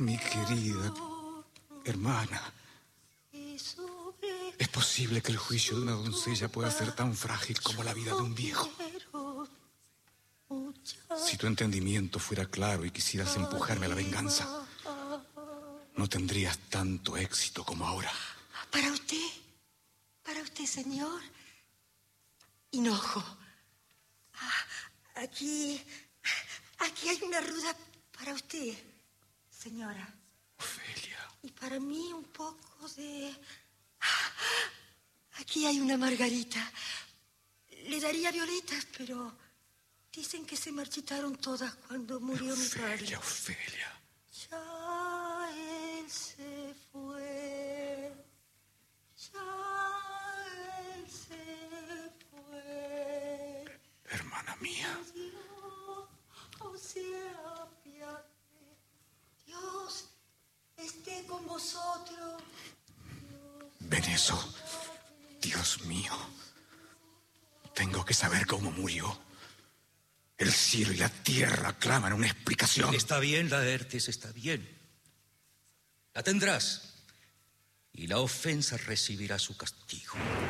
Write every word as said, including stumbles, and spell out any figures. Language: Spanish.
Mi querida hermana, ¿es posible que el juicio de una doncella pueda ser tan frágil como la vida de un viejo? Si tu entendimiento fuera claro y quisieras empujarme a la venganza, no tendrías tanto éxito como ahora. Para usted, para usted, señor. Hinojo. Ah, aquí, aquí hay una ruda para usted, señora. Ofelia. Y para mí un poco de... Aquí hay una margarita. Le daría violetas, pero dicen que se marchitaron todas cuando murió mi padre. Ofelia, Ofelia. Ya él se fue. Ya él se fue. Hermana mía. Dios, oh, sea apiade. Dios esté con vosotros. Veneso, Dios mío. Tengo que saber cómo murió. El cielo y la tierra claman una explicación. Está bien, Laertes, está bien. La tendrás. Y la ofensa recibirá su castigo.